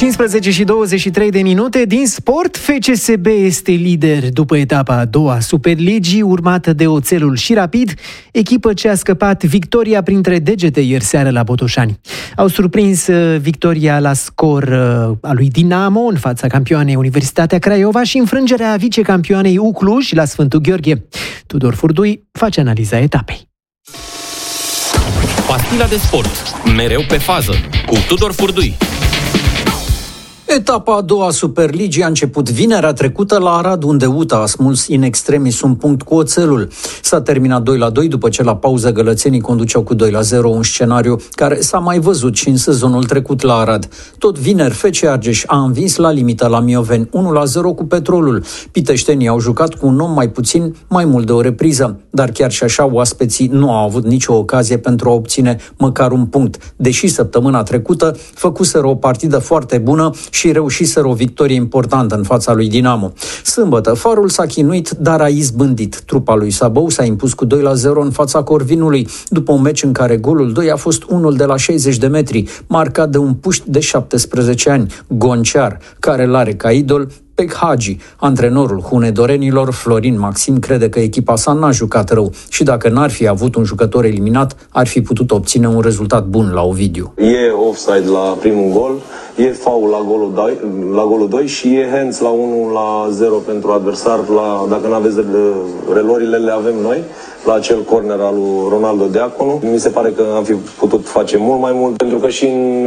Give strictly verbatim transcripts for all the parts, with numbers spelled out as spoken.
cincisprezece și douăzeci și trei de minute. Din sport, F C S B este lider după etapa a doua Superligii, urmată de Oțelul și Rapid, echipă ce a scăpat victoria printre degete ieri seară la Botoșani. Au surprins victoria la scor a lui Dinamo în fața campioanei Universitatea Craiova și înfrângerea vicecampioanei U Cluj la Sfântul Gheorghe. Tudor Furdui face analiza etapei. Pastila de sport, mereu pe fază, cu Tudor Furdui. Etapa a doua Superligii a început vinerea trecută la Arad, unde U T A a smuls in extremis un punct cu Oțelul. S-a terminat doi la doi după ce la pauză gălățenii conduceau cu doi la zero, un scenariu care s-a mai văzut și în sezonul trecut la Arad. Tot vineri, F C Argeș a învins la limită la Mioveni unu la zero cu Petrolul. Piteștenii au jucat cu un om mai puțin, mai mult de o repriză, dar chiar și așa oaspeții nu au avut nicio ocazie pentru a obține măcar un punct, deși săptămâna trecută făcuseră o partidă foarte bună și reușiseră o victorie importantă în fața lui Dinamo. Sâmbătă, Farul s-a chinuit, dar a izbândit. Trupa lui Sabău s-a impus cu doi la zero în fața Corvinului, după un meci în care golul doi a fost unul de la șaizeci de metri, marcat de un puști de șaptesprezece ani, Gonciar, care l-are ca idol pe Hagi. Antrenorul hunedorenilor, Florin Maxim, crede că echipa sa n-a jucat rău și dacă n-ar fi avut un jucător eliminat, ar fi putut obține un rezultat bun la Ovidiu. E offside la primul gol, e foul la golul doi, la golul doi și e hands la unu la zero pentru adversar. La, dacă nu aveți relorile, le avem noi, la acel corner al lui Ronaldo Deaconu. Mi se pare că am fi putut face mult mai mult, pentru că și în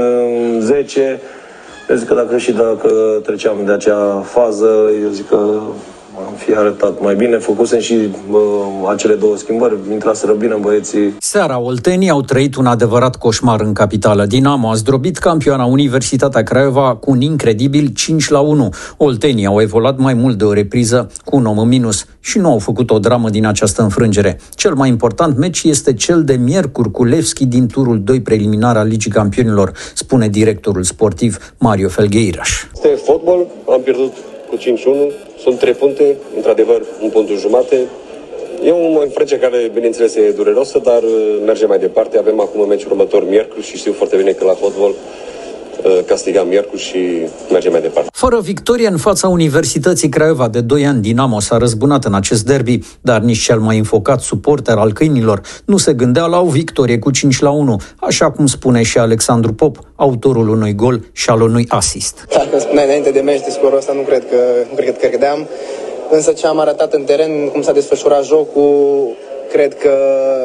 zece, eu zic că dacă și dacă treceam de acea fază, eu zic că am fi arătat mai bine, făcusem și bă, acele două schimbări, intraseră bine băieții. Seara, oltenii au trăit un adevărat coșmar în capitală. Dinamo a zdrobit campioana Universitatea Craiova cu un incredibil cinci la unu. Oltenii au evoluat mai mult de o repriză cu un om în minus și nu au făcut o dramă din această înfrângere. Cel mai important meci este cel de miercuri cu Levski din turul doi preliminar al Ligii Campionilor, spune directorul sportiv Mario Felgueiras. Este fotbal, am pierdut cu cinci unu, sunt trei puncte, într-adevăr un punct jumate. E o înfrângere care, bineînțeles, e dureroasă, dar merge mai departe. Avem acum meciul următor miercuri și știu foarte bine că la fotbal castigam miercuri și mergem mai departe. Fără victorie în fața Universității Craiova de doi ani, Dinamo s-a răzbunat în acest derby, dar nici cel mai înfocat suporter al câinilor nu se gândea la o victorie cu cinci la unu, așa cum spune și Alexandru Pop, autorul unui gol și al unui asist. Dacă îmi spuneai înainte de meci de scorul ăsta, nu cred că, nu cred că credeam, însă ce am arătat în teren, cum s-a desfășurat jocul, cred că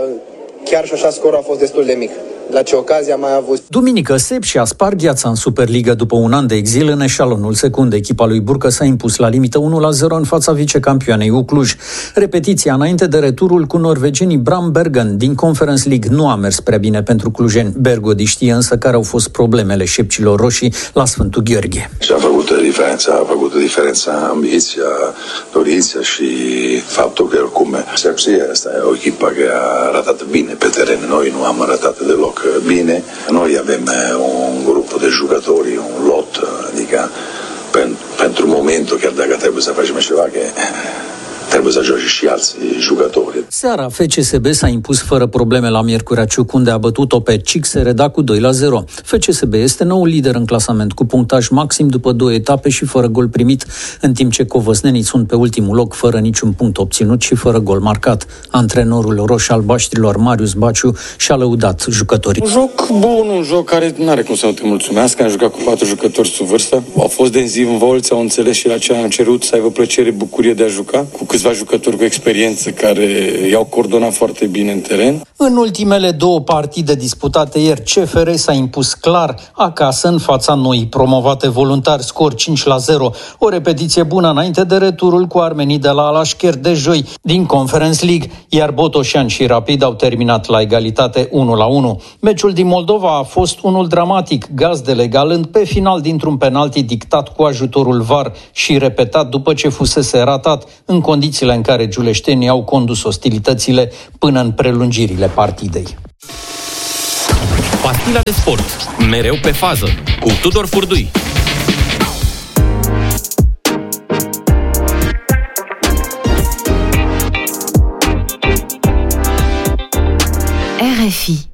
chiar și așa scorul a fost destul de mic. La ce ocazie am mai avut. Duminică, Sepsi spart gheața în Superliga după un an de exil în eșalonul secund. Echipa lui Burcă s-a impus la limită unu la zero în fața vicecampioanei U Cluj. Repetiția înainte de returul cu norvegenii Bram Bergen din Conference League nu a mers prea bine pentru clujeni. Bergodi știe însă care au fost problemele șepcilor roșii la Sfântul Gheorghe. Și a făcut diferența, a făcut diferența ambiția, dorința și faptul că oricum Sepsi asta e o echipă care a arătat bine pe teren. Noi nu am arătat deloc bine. Noi avem un grup de jucători, un lot, adică pen, pentru momentul, chiar dacă trebuie să facem ceva, că trebuie să joace și alți jucători. Seara, F C S B s-a impus fără probleme la Miercurea Ciuc, unde a bătut-o pe Cixereda cu doi la zero. F C S B este nou lider în clasament, cu punctaj maxim după două etape și fără gol primit, în timp ce covăsnenii sunt pe ultimul loc, fără niciun punct obținut și fără gol marcat. Antrenorul roș-albaștrilor, Marius Baciu, și-a lăudat jucătorii. Un joc bun, un joc care nu are cum să nu te mulțumească. Am jucat cu patru jucători sub vârstă. Au fost dezinvolți, au înțeles și la ce am cerut, să aibă plăcere, bucurie de a juca, cu câțiva jucători cu experiență care i-au coordonat foarte bine în teren. În ultimele două partide disputate ieri, C F R s-a impus clar acasă în fața noii promovate voluntari, scor cinci la zero. O repetiție bună înainte de returul cu armenii de la Alașcher de joi din Conference League, iar Botoșani și Rapid au terminat la egalitate unu la unu. Meciul din Moldova a fost unul dramatic, gazdele galând pe final dintr-un penalti dictat cu ajutorul V A R și repetat după ce fusese ratat în condițiile în care giuleștenii au condus ostilitățile până în prelungirile partidei. Pastila de sport, mereu pe fază, cu Tudor Furdui. R F I